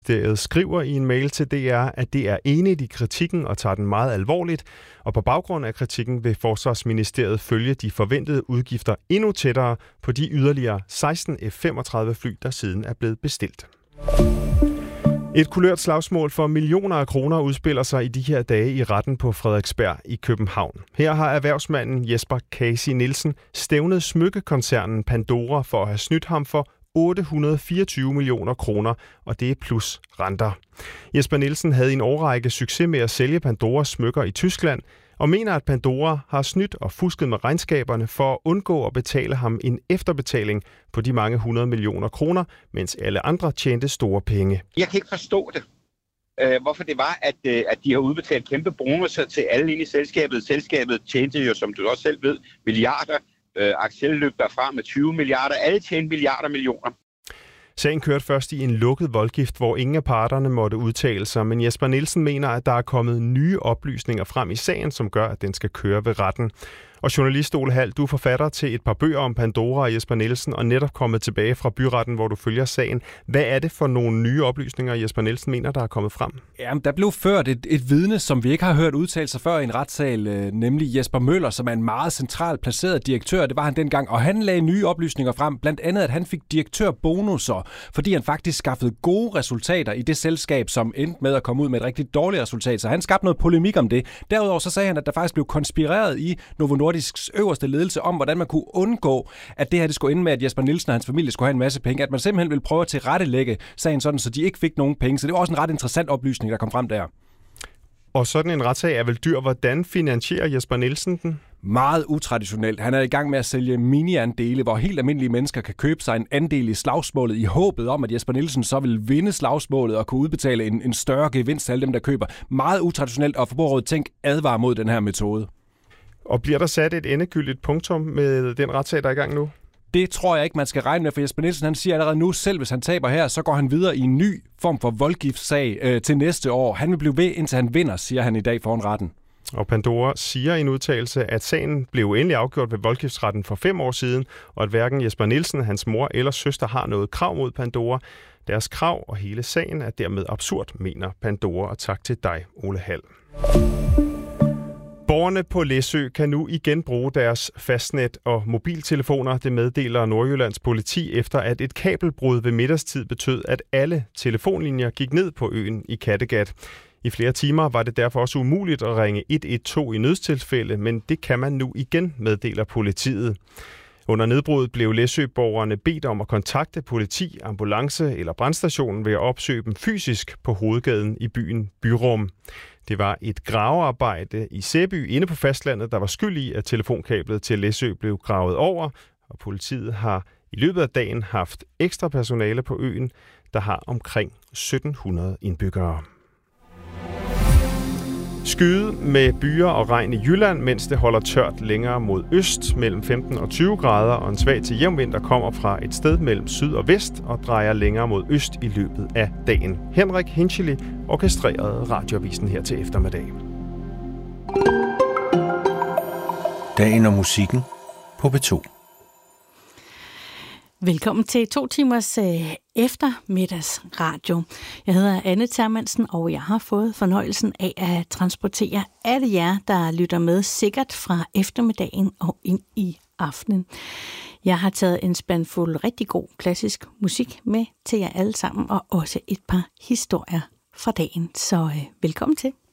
Det skriver i en mail til DR, at det er enigt i kritikken og tager den meget alvorligt, og på baggrund af kritikken vil Forsvarsministeriet følge de forventede udgifter endnu tættere på de yderligere 16 F-35 fly, der siden er blevet bestilt. Et kulørt slagsmål for millioner af kroner udspiller sig i de her dage i retten på Frederiksberg i København. Her har erhvervsmanden Jesper Kasi Nielsen stævnet smykkekoncernen Pandora for at have snydt ham for 824 millioner kroner, og det er plus renter. Jesper Nielsen havde i en årrække succes med at sælge Pandoras smykker i Tyskland, og mener, at Pandora har snydt og fusket med regnskaberne for at undgå at betale ham en efterbetaling på de mange 100 millioner kroner, mens alle andre tjente store penge. Jeg kan ikke forstå det. Hvorfor det var, at de har udbetalt kæmpe bonusser til alle inde i selskabet. Selskabet tjente jo, som du også selv ved, milliarder. Axel løb derfra med 20 milliarder. Alle tjente milliarder millioner. Sagen kørte først i en lukket voldgift, hvor ingen af parterne måtte udtale sig, men Jesper Nielsen mener, at der er kommet nye oplysninger frem i sagen, som gør, at den skal køre ved retten. Og journalist Ole Hald, du er forfatter til et par bøger om Pandora og Jesper Nielsen, og netop kommet tilbage fra byretten, hvor du følger sagen. Hvad er det for nogle nye oplysninger, Jesper Nielsen mener, der er kommet frem? Jamen, der blev ført et vidne, som vi ikke har hørt udtale sig før i en retssal, nemlig Jesper Møller, som er en meget centralt placeret direktør. Det var han dengang, og han lagde nye oplysninger frem, blandt andet, at han fik direktørbonusser, fordi han faktisk skaffede gode resultater i det selskab, som endte med at komme ud med et rigtig dårligt resultat. Så han skabte noget polemik om det. Derudover så sagde han, at der faktisk blev konspireret i Novo Nordisks øverste ledelse om, hvordan man kunne undgå, at det her det skulle ende med, at Jesper Nielsen og hans familie skulle have en masse penge. At man simpelthen ville prøve at tilrettelægge sagen sådan, så de ikke fik nogen penge. Så det var også en ret interessant oplysning, der kom frem der. Og sådan en retssag er vel dyr. Hvordan finansierer Jesper Nielsen den? Meget utraditionelt. Han er i gang med at sælge mini-andele, hvor helt almindelige mennesker kan købe sig en andel i slagsmålet i håbet om, at Jesper Nielsen så vil vinde slagsmålet og kunne udbetale en større gevinst til alle dem, der køber. Meget utraditionelt, og Forbrugerrådet Tænk advarer mod den her metode. Og bliver der sat et endegyldigt punktum med den retssag, der er i gang nu? Det tror jeg ikke, man skal regne med, for Jesper Nielsen han siger allerede nu, selv hvis han taber her, så går han videre i en ny form for voldgiftssag til næste år. Han vil blive ved, indtil han vinder, siger han i dag foran retten. Og Pandora siger i en udtalelse, at sagen blev endelig afgjort ved voldgiftsretten for 5 år siden, og at hverken Jesper Nielsen, hans mor eller søster har noget krav mod Pandora. Deres krav og hele sagen er dermed absurd, mener Pandora, og tak til dig, Ole Hald. Borgerne på Læsø kan nu igen bruge deres fastnet og mobiltelefoner, det meddeler Nordjyllands politi, efter at et kabelbrud ved middagstid betød, at alle telefonlinjer gik ned på øen i Kattegat. I flere timer var det derfor også umuligt at ringe 112 i nødstilfælde, men det kan man nu igen, meddeler politiet. Under nedbruddet blev Læsø-borgerne bedt om at kontakte politi, ambulance eller brandstationen ved at opsøge dem fysisk på hovedgaden i byen Byrum. Det var et gravearbejde i Sæby inde på fastlandet, der var skyld i, at telefonkablet til Læsø blev gravet over, og politiet har i løbet af dagen haft ekstra personale på øen, der har omkring 1700 indbyggere. Skyde med byer og regn i Jylland, mens det holder tørt længere mod øst mellem 15 og 20 grader, og en svag til jævn vind, der kommer fra et sted mellem syd og vest og drejer længere mod øst i løbet af dagen. Henrik Hinchely orkestrerede radioavisen her til eftermiddag. Dagen og musikken på P2. Velkommen til 2 timers eftermiddagsradio. Jeg hedder Anne Termansen, og jeg har fået fornøjelsen af at transportere alle jer, der lytter med sikkert fra eftermiddagen og ind i aftenen. Jeg har taget en spandfuld rigtig god klassisk musik med til jer alle sammen, og også et par historier fra dagen. Så velkommen til.